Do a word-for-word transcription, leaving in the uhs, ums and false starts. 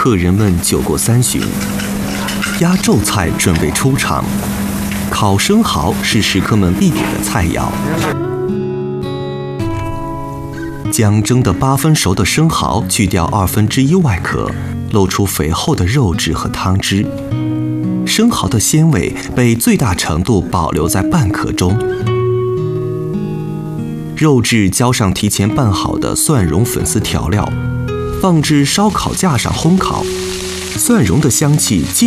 客人们酒过三巡，压轴菜准备出场。烤生蚝是食客们必点的菜肴。将蒸得八分熟的生蚝去掉二分之一外壳，露出肥厚的肉质和汤汁。生蚝的鲜味被最大程度保留在半壳中。肉质浇上提前拌好的蒜蓉粉丝调料，放置烧烤架上烘烤，蒜蓉的香气